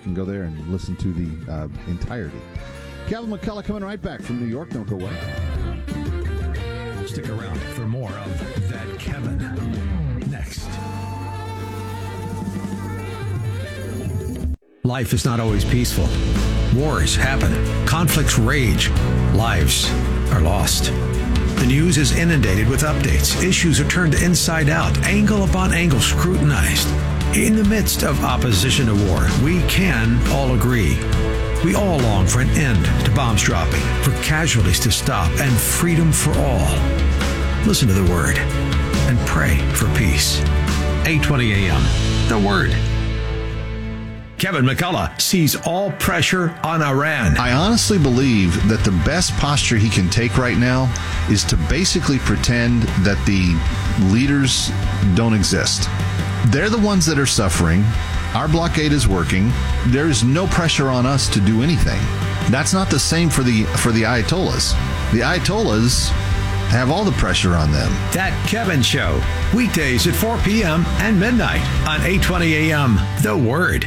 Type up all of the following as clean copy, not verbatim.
can go there and listen to the entirety. Kevin McCullough coming right back from New York. Don't go away. Stick around for more of That Kevin next. Life is not always peaceful. Wars happen. Conflicts rage. Lives are lost. The news is inundated with updates. Issues are turned inside out. Angle upon angle scrutinized. In the midst of opposition to war, we can all agree. We all long for an end to bombs dropping, for casualties to stop, and freedom for all. Listen to the Word and pray for peace. 8:20 a.m. The Word. Kevin McCullough sees all pressure on Iran. I honestly believe that the best posture he can take right now is to basically pretend that the leaders don't exist. They're the ones that are suffering. Our blockade is working. There is no pressure on us to do anything. That's not the same for the Ayatollahs. The Ayatollahs have all the pressure on them. That Kevin Show, weekdays at 4 p.m. and midnight on 8:20 a.m. The Word.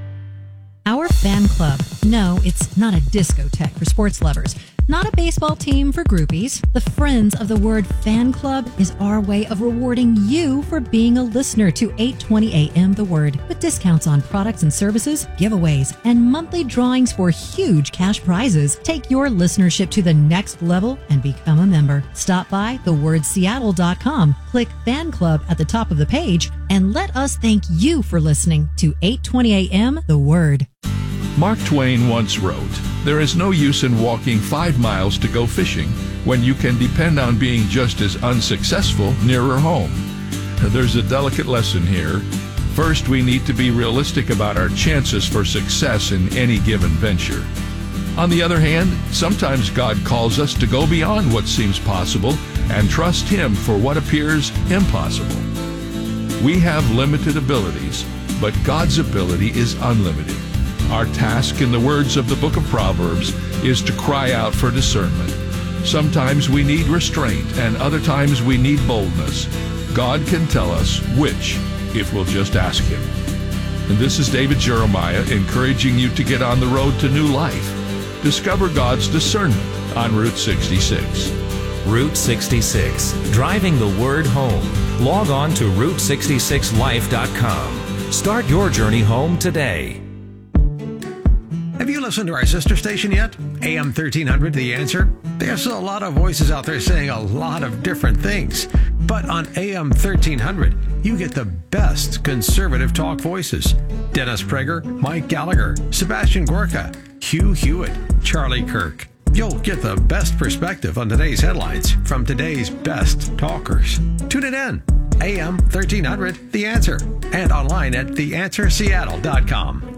Our fan club. No, it's not a discotheque for sports lovers. Not a baseball team for groupies. The Friends of the Word fan club is our way of rewarding you for being a listener to 8:20 a.m. The Word, with discounts on products and services, giveaways, and monthly drawings for huge cash prizes. Take your listenership to the next level and become a member. Stop by thewordseattle.com, click Fan Club at the top of the page, and let us thank you for listening to 8:20 a.m. The Word. Mark Twain once wrote, "There is no use in walking 5 miles to go fishing when you can depend on being just as unsuccessful nearer home." There's a delicate lesson here. First, we need to be realistic about our chances for success in any given venture. On the other hand, sometimes God calls us to go beyond what seems possible and trust Him for what appears impossible. We have limited abilities, but God's ability is unlimited. Our task, in the words of the book of Proverbs, is to cry out for discernment. Sometimes we need restraint, and other times we need boldness. God can tell us which, if we'll just ask Him. And this is David Jeremiah encouraging you to get on the road to new life. Discover God's discernment on Route 66. Route 66, driving the Word home. Log on to Route66Life.com. Start your journey home today. Have you listened to our sister station yet? AM 1300, The Answer? There's a lot of voices out there saying a lot of different things. But on AM 1300, you get the best conservative talk voices. Dennis Prager, Mike Gallagher, Sebastian Gorka, Hugh Hewitt, Charlie Kirk. You'll get the best perspective on today's headlines from today's best talkers. Tune it in. AM 1300, The Answer. And online at theanswerseattle.com.